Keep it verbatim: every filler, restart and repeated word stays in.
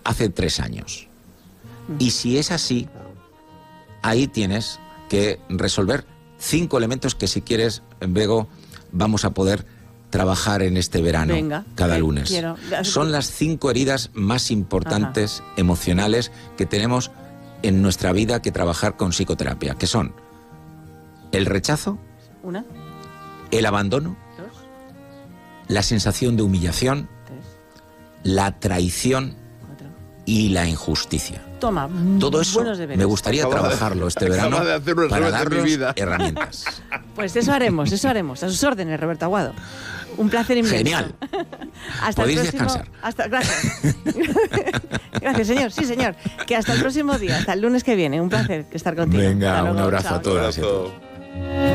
hace tres años. Y si es así, ahí tienes que resolver cinco elementos que, si quieres, Bego, vamos a poder trabajar en este verano. Venga, cada eh, lunes. quiero. Son las cinco heridas más importantes, ajá, emocionales que tenemos en nuestra vida que trabajar con psicoterapia, que son el rechazo, una, el abandono, dos, la sensación de humillación, tres, la traición, cuatro y la injusticia. Toma, todo eso buenos deberes. Me gustaría Acaba trabajarlo de, este verano de hacer un para resumen de mi darnos vida. herramientas. Pues eso haremos, eso haremos. A sus órdenes, Roberto Aguado. Un placer inmenso. Genial. Hasta Podéis el próximo, descansar. Hasta, gracias. Gracias, señor. Sí, señor. Que hasta el próximo día, hasta el lunes que viene. Un placer estar contigo. Venga, Hasta un luego. abrazo Chao. a todas y a Abrazo. todos.